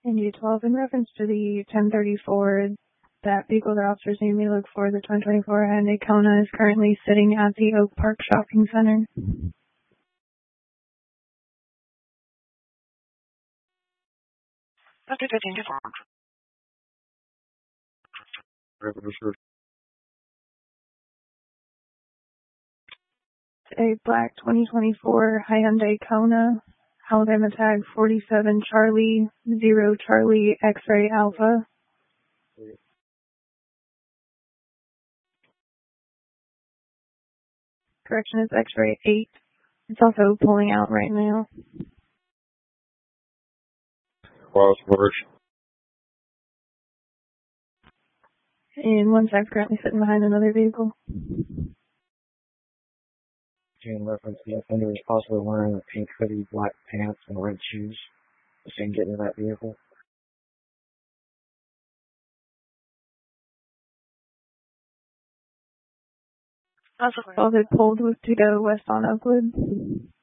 India 12, in reference to the 1034, that vehicle the officers need me to look for, the 2024 Hyundai Kona, is currently sitting at the Oak Park Shopping Center. A black 2024 Hyundai Kona, Alabama tag 47 Charlie 0 Charlie X-ray Alpha. Correction, is X-ray 8. It's also pulling out right now. And one side's currently sitting behind another vehicle. In reference, the offender is possibly wearing a pink hoodie, black pants, and red shoes. The same getting in that vehicle. Also pulled to go west on Oakwood.